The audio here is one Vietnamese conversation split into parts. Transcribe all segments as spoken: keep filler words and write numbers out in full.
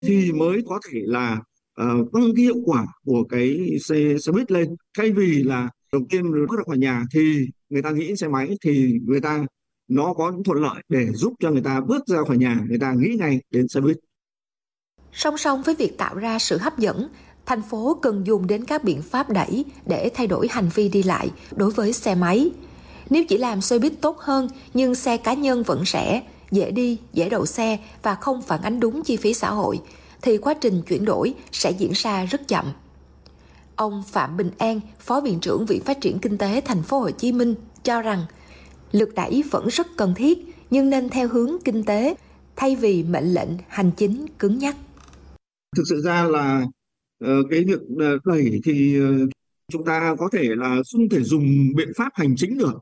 thì mới có thể là ờ, tăng cái hiệu quả của cái xe xe buýt lên. Thay vì là đầu tiên bước ra khỏi nhà thì người ta nghĩ xe máy, thì người ta nó có những thuận lợi để giúp cho người ta bước ra khỏi nhà, người ta nghĩ ngay đến xe buýt. Song song với việc tạo ra sự hấp dẫn, thành phố cần dùng đến các biện pháp đẩy để thay đổi hành vi đi lại đối với xe máy. Nếu chỉ làm xe buýt tốt hơn nhưng xe cá nhân vẫn rẻ, dễ đi, dễ đậu xe và không phản ánh đúng chi phí xã hội, thì quá trình chuyển đổi sẽ diễn ra rất chậm. Ông Phạm Bình An, Phó Viện trưởng Viện Phát triển Kinh tế Thành phố Hồ Chí Minh cho rằng lực đẩy vẫn rất cần thiết nhưng nên theo hướng kinh tế thay vì mệnh lệnh hành chính cứng nhắc. Thực sự ra là ờ, cái việc ờ, đẩy thì ờ, chúng ta có thể là không thể dùng biện pháp hành chính được,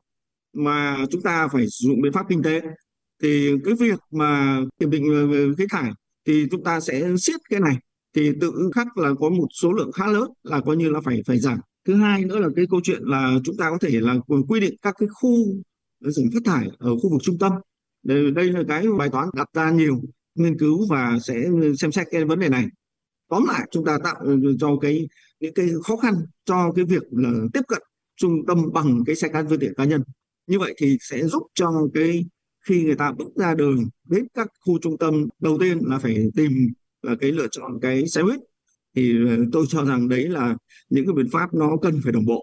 mà chúng ta phải sử dụng biện pháp kinh tế. Thì cái việc mà kiểm định ờ, khí thải thì chúng ta sẽ siết cái này, thì tự khắc là có một số lượng khá lớn là coi như là phải phải giảm. Thứ hai nữa là cái câu chuyện là chúng ta có thể là quy định các cái khu giảm phát thải ở khu vực trung tâm. đây, đây là cái bài toán đặt ra nhiều nghiên cứu và sẽ xem xét cái vấn đề này. Tóm lại chúng ta tạo cho cái những cái khó khăn cho cái việc là tiếp cận trung tâm bằng cái xe cá phương tiện cá nhân. Như vậy thì sẽ giúp cho cái khi người ta bước ra đường đến các khu trung tâm, đầu tiên là phải tìm là cái lựa chọn cái xe buýt. Thì ờ, tôi cho rằng đấy là những cái biện pháp nó cần phải đồng bộ.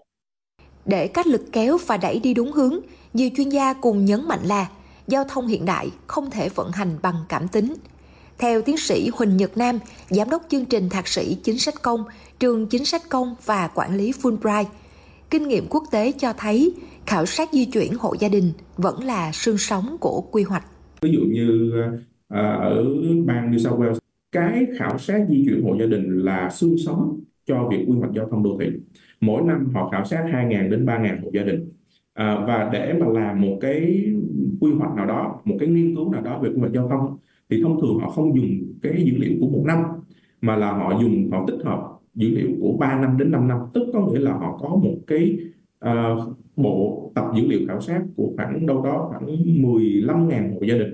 Để các lực kéo và đẩy đi đúng hướng, nhiều chuyên gia cùng nhấn mạnh là giao thông hiện đại không thể vận hành bằng cảm tính. Theo tiến sĩ Huỳnh Nhật Nam, giám đốc chương trình thạc sĩ chính sách công, trường chính sách công và quản lý Fulbright, kinh nghiệm quốc tế cho thấy khảo sát di chuyển hộ gia đình vẫn là xương sống của quy hoạch. Ví dụ như à, ở bang New South Wales, cái khảo sát di chuyển hộ gia đình là xương sống cho việc quy hoạch giao thông đô thị. Mỗi năm họ khảo sát hai nghìn đến ba nghìn hộ gia đình. À, và để mà làm một cái quy hoạch nào đó, một cái nghiên cứu nào đó về quy hoạch giao thông, thì thông thường họ không dùng cái dữ liệu của một năm, mà là họ dùng họ tích hợp dữ liệu của ba năm đến năm năm. Tức có nghĩa là họ có một cái uh, bộ tập dữ liệu khảo sát của khoảng đâu đó khoảng mười lăm nghìn hộ gia đình,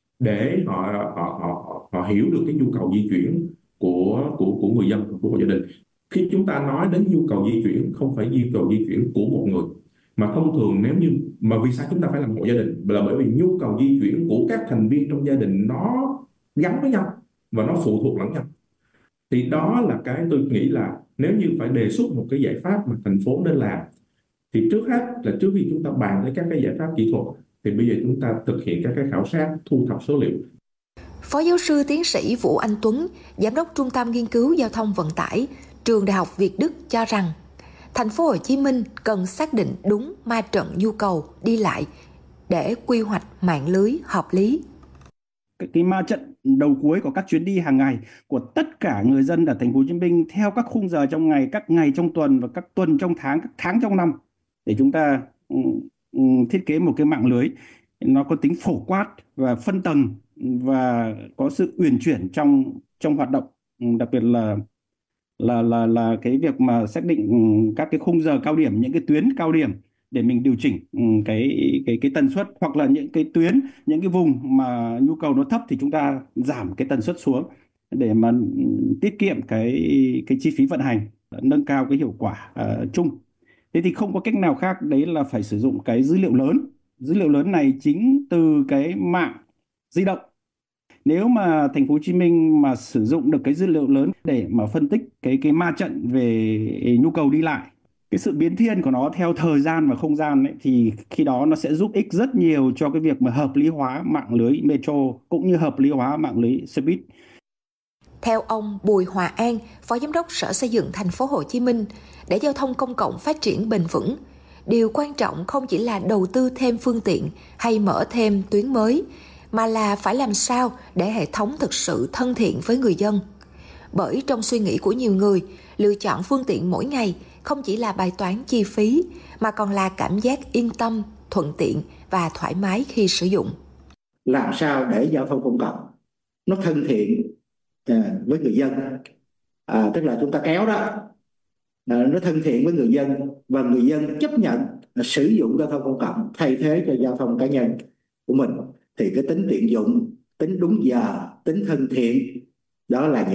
để họ họ họ họ hiểu được cái nhu cầu di chuyển của của của người dân, của hộ gia đình. Khi chúng ta nói đến nhu cầu di chuyển, không phải nhu cầu di chuyển của một người, mà thông thường nếu như mà vì sao chúng ta phải làm hộ gia đình, là bởi vì nhu cầu di chuyển của các thành viên trong gia đình nó gắn với nhau và nó phụ thuộc lẫn nhau. Thì đó là cái tôi nghĩ là nếu như phải đề xuất một cái giải pháp mà thành phố nên làm, thì trước hết là trước khi chúng ta bàn tới các cái giải pháp kỹ thuật, thì bây giờ chúng ta thực hiện các cái khảo sát, thu thập số liệu. Phó giáo sư tiến sĩ Vũ Anh Tuấn, giám đốc Trung tâm Nghiên cứu Giao thông Vận tải, Trường Đại học Việt Đức cho rằng thành phố Hồ Chí Minh cần xác định đúng ma trận nhu cầu đi lại để quy hoạch mạng lưới hợp lý. Cái, cái ma trận đầu cuối của các chuyến đi hàng ngày của tất cả người dân ở thành phố Hồ Chí Minh theo các khung giờ trong ngày, các ngày trong tuần và các tuần trong tháng, các tháng trong năm, để chúng ta um, um, thiết kế một cái mạng lưới nó có tính phổ quát và phân tầng và có sự uyển chuyển trong trong hoạt động, đặc biệt là là là là cái việc mà xác định các cái khung giờ cao điểm, những cái tuyến cao điểm để mình điều chỉnh cái cái cái tần suất, hoặc là những cái tuyến, những cái vùng mà nhu cầu nó thấp thì chúng ta giảm cái tần suất xuống để mà tiết kiệm cái cái chi phí vận hành, nâng cao cái hiệu quả uh, chung. Thế thì không có cách nào khác, đấy là phải sử dụng cái dữ liệu lớn. Dữ liệu lớn này chính từ cái mạng di động. Nếu mà thành phố Hồ Chí Minh mà sử dụng được cái dữ liệu lớn để mà phân tích cái cái ma trận về nhu cầu đi lại, cái sự biến thiên của nó theo thời gian và không gian ấy, thì khi đó nó sẽ giúp ích rất nhiều cho cái việc mà hợp lý hóa mạng lưới metro cũng như hợp lý hóa mạng lưới xe buýt. Theo ông Bùi Hòa An, Phó Giám đốc Sở Xây dựng Thành phố Hồ Chí Minh, để giao thông công cộng phát triển bền vững, điều quan trọng không chỉ là đầu tư thêm phương tiện hay mở thêm tuyến mới, mà là phải làm sao để hệ thống thực sự thân thiện với người dân. Bởi trong suy nghĩ của nhiều người, lựa chọn phương tiện mỗi ngày không chỉ là bài toán chi phí, mà còn là cảm giác yên tâm, thuận tiện và thoải mái khi sử dụng. Làm sao để giao thông công cộng nó thân thiện à, với người dân, à, tức là chúng ta kéo đó, à, nó thân thiện với người dân và người dân chấp nhận à, sử dụng giao thông công cộng thay thế cho giao thông cá nhân của mình, thì cái tính tiện dụng, tính đúng giờ, tính thân thiện Đó là những